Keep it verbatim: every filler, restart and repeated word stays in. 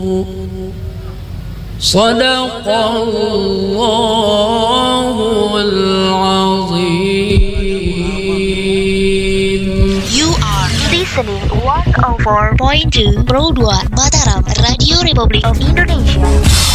Sadaqallahul Azim. You are listening one oh four point two Pro dua Mataram, Radio Republik of Indonesia.